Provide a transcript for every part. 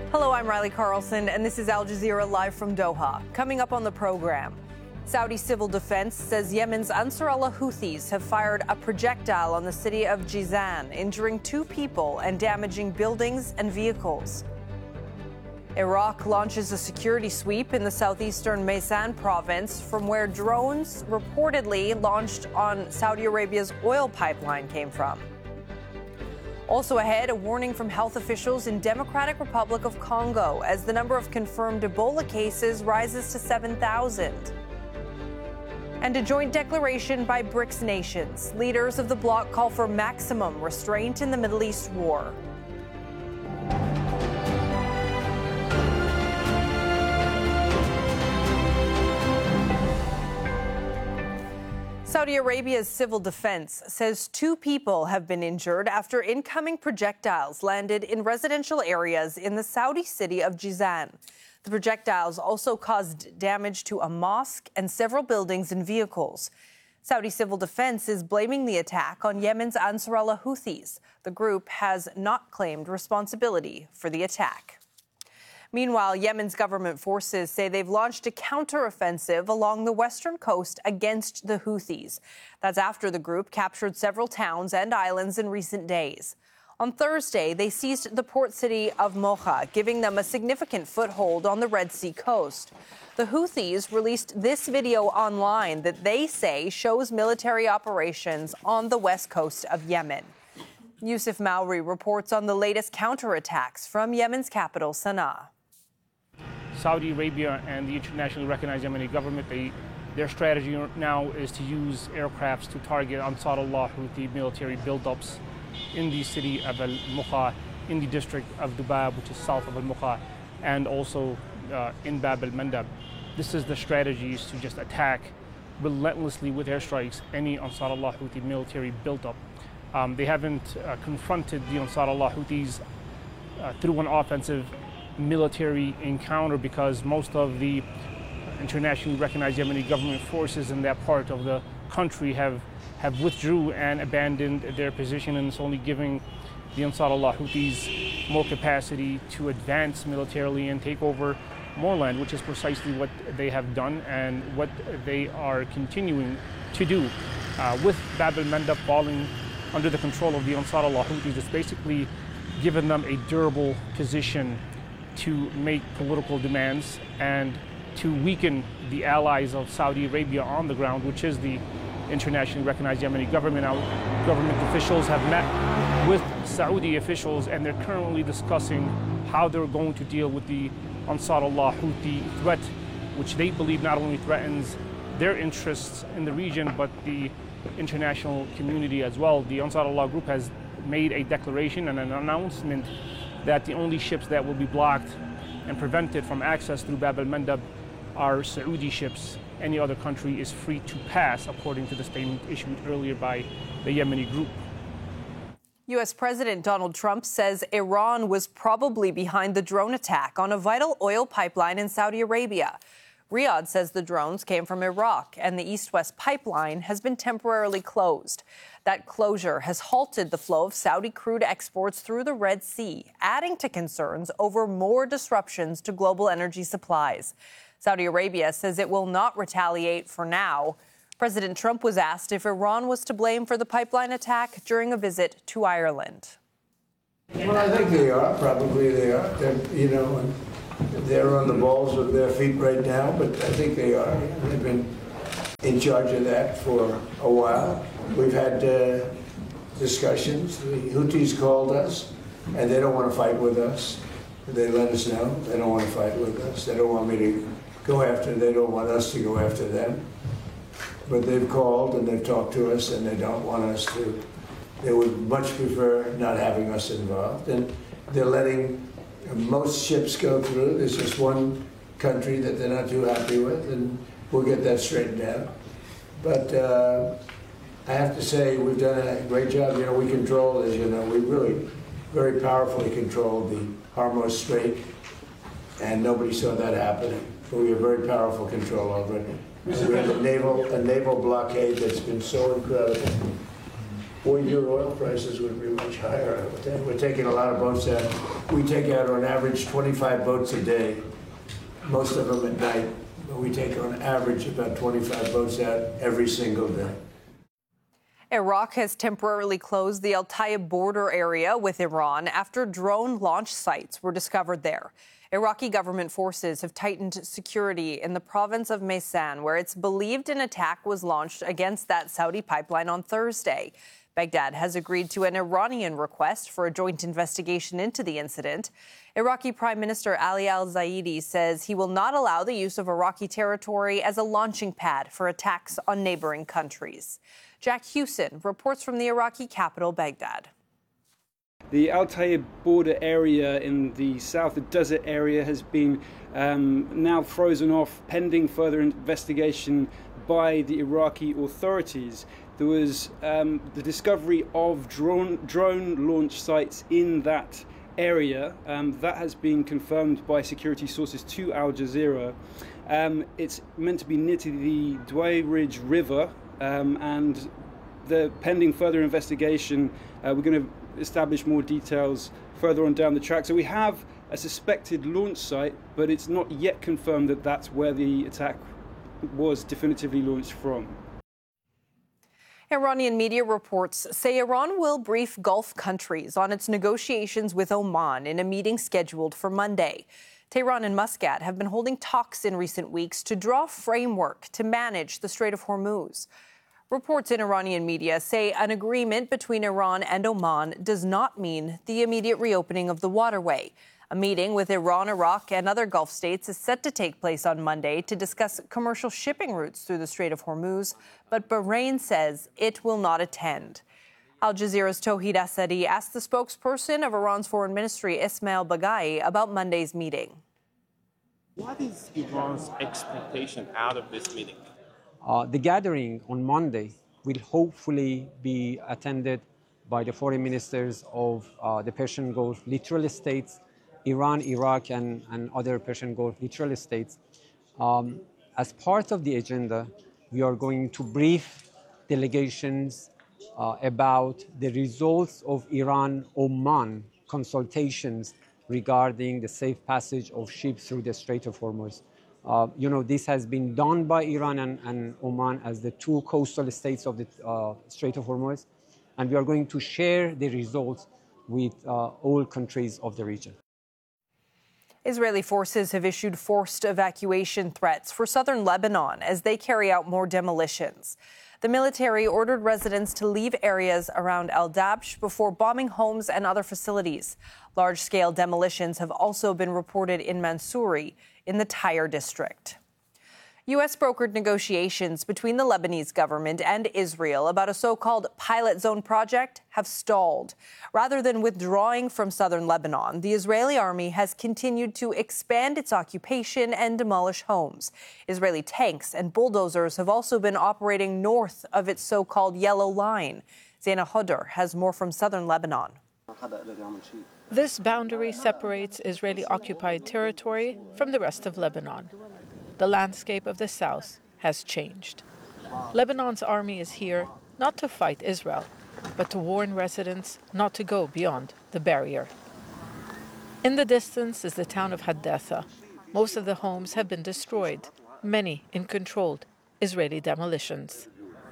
Hello, I'm Riley Carlson, and this is Al Jazeera live from Doha. Coming up on the program, Saudi civil defense says Yemen's Ansar Allah Houthis have fired a projectile on the city of Jizan, injuring 2 people and damaging buildings and vehicles. Iraq launches a security sweep in the southeastern Maysan province from where drones reportedly launched on Saudi Arabia's oil pipeline came from. Also ahead, a warning from health officials in Democratic Republic of Congo as the number of confirmed Ebola cases rises to 7,000. And a joint declaration by BRICS nations. Leaders of the bloc call for maximum restraint in the Middle East war. Saudi Arabia's civil defense says 2 people have been injured after incoming projectiles landed in residential areas in the Saudi city of Jizan. The projectiles also caused damage to a mosque and several buildings and vehicles. Saudi civil defense is blaming the attack on Yemen's Ansar Allah Houthis. The group has not claimed responsibility for the attack. Meanwhile, Yemen's government forces say they've launched a counteroffensive along the western coast against the Houthis. That's after the group captured several towns and islands in recent days. On Thursday, they seized the port city of Mocha, giving them a significant foothold on the Red Sea coast. The Houthis released this video online that they say shows military operations on the west coast of Yemen. Yusuf Mauri reports on the latest counterattacks from Yemen's capital, Sana'a. Saudi Arabia and the internationally recognized Yemeni government, their strategy now is to use aircrafts to target Ansar Allah Houthi military buildups in the city of Al-Mukha, in the district of Dubab, which is south of Al-Mukha, and also in Bab al-Mandab. This is the strategy, is to just attack relentlessly with airstrikes any Ansar Allah Houthi military buildup. They haven't confronted the Ansar Allah Houthis through an offensive military encounter because most of the internationally recognized Yemeni government forces in that part of the country have withdrew and abandoned their position, and it's only giving the Ansar Allah Houthis more capacity to advance militarily and take over more land, which is precisely what they have done and what they are continuing to do. With Bab al-Mandab falling under the control of the Ansar Allah Houthis, it's basically given them a durable position to make political demands and to weaken the allies of Saudi Arabia on the ground, which is the internationally recognized Yemeni government. Now, government officials have met with Saudi officials and they're currently discussing how they're going to deal with the Ansar Allah Houthi threat, which they believe not only threatens their interests in the region, but the international community as well. The Ansar Allah group has made a declaration and an announcement that the only ships that will be blocked and prevented from access through Bab al-Mandab are Saudi ships. Any other country is free to pass, according to the statement issued earlier by the Yemeni group. U.S. President Donald Trump says Iran was probably behind the drone attack on a vital oil pipeline in Saudi Arabia. Riyadh says the drones came from Iraq and the east-west pipeline has been temporarily closed. That closure has halted the flow of Saudi crude exports through the Red Sea, adding to concerns over more disruptions to global energy supplies. Saudi Arabia says it will not retaliate for now. President Trump was asked if Iran was to blame for the pipeline attack during a visit to Ireland. Well, I think they are. Probably they are. They're on the balls of their feet right now, but I think they are. They've been in charge of that for a while. We've had discussions. The Houthis called us, and they don't want to fight with us. They let us know they don't want to fight with us. They don't want me to go after. They don't want us to go after them. But they've called and they've talked to us, and they don't want us to. They would much prefer not having us involved, and they're letting most ships go through. There's just one country that they're not too happy with, and we'll get that straightened out. But I have to say, we've done a great job. We control, as you know, we really very powerfully controlled the Hormuz Strait, and nobody saw that happening. But we have very powerful control over it. We have a naval blockade that's been so incredible. Your oil prices would be much higher. We're taking a lot of boats out. We take out on average 25 boats a day, most of them at night. But we take on average about 25 boats out every single day. Iraq has temporarily closed the Al Tayeb border area with Iran after drone launch sites were discovered there. Iraqi government forces have tightened security in the province of Maysan, where it's believed an attack was launched against that Saudi pipeline on Thursday. Baghdad has agreed to an Iranian request for a joint investigation into the incident. Iraqi Prime Minister Ali al-Zaidi says he will not allow the use of Iraqi territory as a launching pad for attacks on neighboring countries. Jack Hewson reports from the Iraqi capital, Baghdad. The Al Tayeb border area in the south, the desert area, has been now frozen off pending further investigation by the Iraqi authorities. There was the discovery of drone launch sites in that area. That has been confirmed by security sources to Al Jazeera. It's meant to be near to the Dway Ridge River, and the pending further investigation, we're going to establish more details further on down the track. So we have a suspected launch site, but it's not yet confirmed that that's where the attack was definitively launched from. Iranian media reports say Iran will brief Gulf countries on its negotiations with Oman in a meeting scheduled for Monday. Tehran and Muscat have been holding talks in recent weeks to draw a framework to manage the Strait of Hormuz. Reports in Iranian media say an agreement between Iran and Oman does not mean the immediate reopening of the waterway. A meeting with Iran, Iraq, and other Gulf states is set to take place on Monday to discuss commercial shipping routes through the Strait of Hormuz, but Bahrain says it will not attend. Al Jazeera's Tawhid Asadi asked the spokesperson of Iran's foreign ministry, Ismail Baghai, about Monday's meeting. What is Iran's expectation out of this meeting? The gathering on Monday will hopefully be attended by the foreign ministers of the Persian Gulf littoral states, Iran, Iraq, and other Persian Gulf littoral states. As part of the agenda, we are going to brief delegations about the results of Iran-Oman consultations regarding the safe passage of ships through the Strait of Hormuz. This has been done by Iran and Oman as the two coastal states of the Strait of Hormuz, and we are going to share the results with all countries of the region. Israeli forces have issued forced evacuation threats for southern Lebanon as they carry out more demolitions. The military ordered residents to leave areas around El Dabsh before bombing homes and other facilities. Large-scale demolitions have also been reported in Mansouri, in the Tyre district. U.S. brokered negotiations between the Lebanese government and Israel about a so-called pilot zone project have stalled. Rather than withdrawing from southern Lebanon, the Israeli army has continued to expand its occupation and demolish homes. Israeli tanks and bulldozers have also been operating north of its so-called Yellow Line. Zaina Hodor has more from southern Lebanon. This boundary separates Israeli-occupied territory from the rest of Lebanon. The landscape of the south has changed. Lebanon's army is here not to fight Israel, but to warn residents not to go beyond the barrier. In the distance is the town of Haddatha. Most of the homes have been destroyed, many in controlled Israeli demolitions.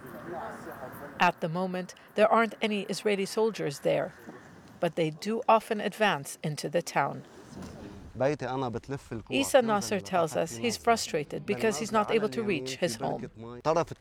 At the moment, there aren't any Israeli soldiers there, but they do often advance into the town. Isa Nasser tells us he's frustrated because he's not able to reach his home.